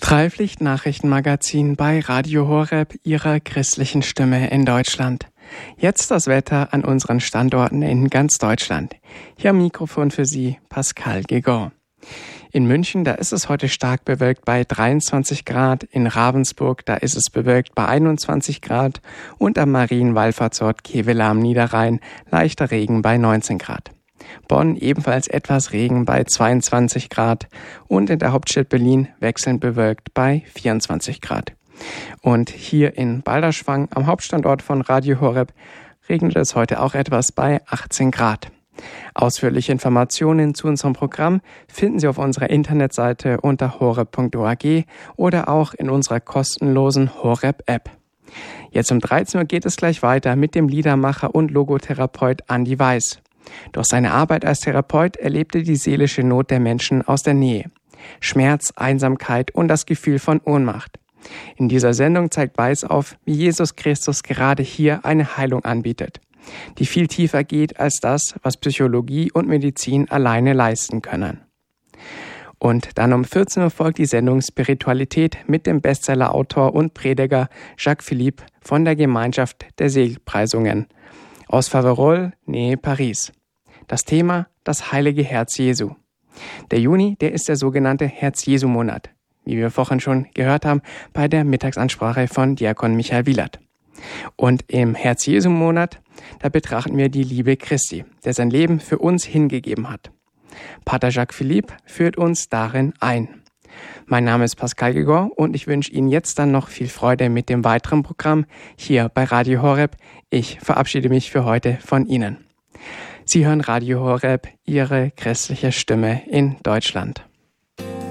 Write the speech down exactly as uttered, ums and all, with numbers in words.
Freipflicht-Nachrichtenmagazin bei Radio Horeb, Ihrer christlichen Stimme in Deutschland. Jetzt das Wetter an unseren Standorten in ganz Deutschland. Hier am Mikrofon für Sie Pascal Gegon. In München, da ist es heute stark bewölkt bei dreiundzwanzig Grad. In Ravensburg, da ist es bewölkt bei einundzwanzig Grad. Und am Marienwallfahrtsort Kevela am Niederrhein leichter Regen bei neunzehn Grad. Bonn ebenfalls etwas Regen bei zweiundzwanzig Grad und in der Hauptstadt Berlin wechselnd bewölkt bei vierundzwanzig Grad. Und hier in Balderschwang, am Hauptstandort von Radio Horeb, regnet es heute auch etwas bei achtzehn Grad. Ausführliche Informationen zu unserem Programm finden Sie auf unserer Internetseite unter horeb punkt org oder auch in unserer kostenlosen Horeb-App. Jetzt um dreizehn Uhr geht es gleich weiter mit dem Liedermacher und Logotherapeut Andi Weiß. Durch seine Arbeit als Therapeut erlebte die seelische Not der Menschen aus der Nähe. Schmerz, Einsamkeit und das Gefühl von Ohnmacht. In dieser Sendung zeigt Weiß auf, wie Jesus Christus gerade hier eine Heilung anbietet, die viel tiefer geht als das, was Psychologie und Medizin alleine leisten können. Und dann um vierzehn Uhr folgt die Sendung Spiritualität mit dem Bestsellerautor und Prediger Jacques Philippe von der Gemeinschaft der Seligpreisungen aus Faverolles, Nähe Paris. Das Thema, das heilige Herz Jesu. Der Juni, der ist der sogenannte Herz-Jesu-Monat, wie wir vorhin schon gehört haben, bei der Mittagsansprache von Diakon Michael Wielert. Und im Herz-Jesu-Monat, da betrachten wir die Liebe Christi, der sein Leben für uns hingegeben hat. Pater Jacques Philippe führt uns darin ein. Mein Name ist Pascal Gegon und ich wünsche Ihnen jetzt dann noch viel Freude mit dem weiteren Programm hier bei Radio Horeb. Ich verabschiede mich für heute von Ihnen. Sie hören Radio Horeb, Ihre christliche Stimme in Deutschland.